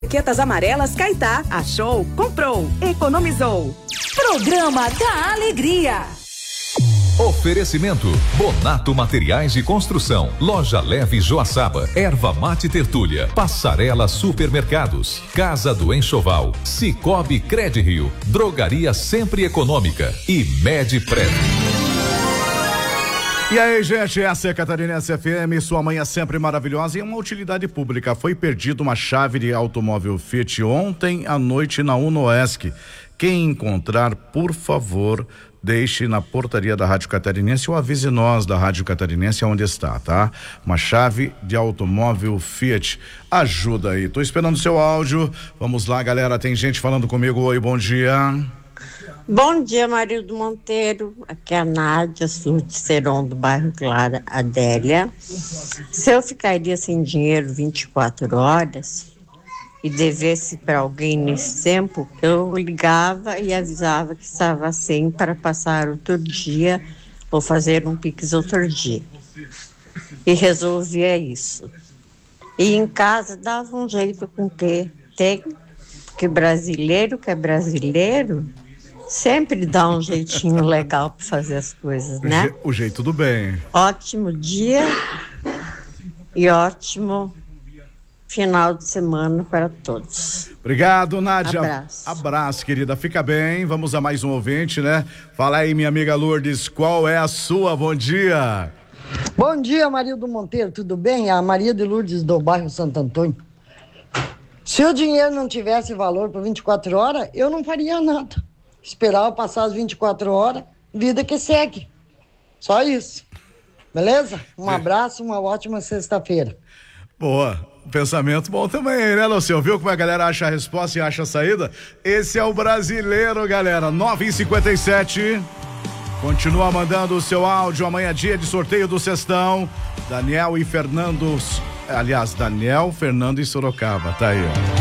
Etiquetas amarelas Caetá. Achou, comprou, economizou. Programa da Alegria. Oferecimento: Bonato Materiais de Construção, Loja Leve Joaçaba, Erva Mate Tertúlia, Passarela Supermercados, Casa do Enxoval, Cicobi Credrio, Drogaria Sempre Econômica e Medpred. E aí, gente, essa é a Catarinense FM, sua manhã sempre maravilhosa e uma utilidade pública. Foi perdida uma chave de automóvel Fiat ontem à noite na Unoesc. Quem encontrar, por favor, deixe na portaria da Rádio Catarinense ou avise nós da Rádio Catarinense onde está, tá? Uma chave de automóvel Fiat. Ajuda aí. Tô esperando o seu áudio. Vamos lá, galera. Tem gente falando comigo. Oi, bom dia. Bom dia, Marildo Monteiro. Aqui é a Nádia, sul de Seron, do bairro Clara Adélia. Se eu ficaria sem dinheiro 24 horas e devesse para alguém nesse tempo, eu ligava e avisava que estava sem para passar outro dia ou fazer um Pix outro dia. E resolvia isso. E em casa dava um jeito com que tem, porque brasileiro que é brasileiro sempre dá um jeitinho legal para fazer as coisas, né? O jeito do bem. Ótimo dia e ótimo final de semana para todos. Obrigado, Nádia. Abraço. Abraço, querida. Fica bem. Vamos a mais um ouvinte, né? Fala aí, minha amiga Lourdes, qual é a sua? Bom dia. Bom dia, Marildo Monteiro. Tudo bem? A Maria de Lourdes, do bairro Santo Antônio. Se o dinheiro não tivesse valor por 24 horas, eu não faria nada. Esperava passar as 24 horas, vida que segue. Só isso. Beleza? Um abraço, uma ótima sexta-feira. Boa. Pensamento bom também, né, Luciano? Viu como a galera acha a resposta e acha a saída? Esse é o brasileiro, galera. 9h57. Continua mandando o seu áudio. Amanhã é dia de sorteio do Sextão. Daniel, Fernando e Sorocaba. Tá aí, ó.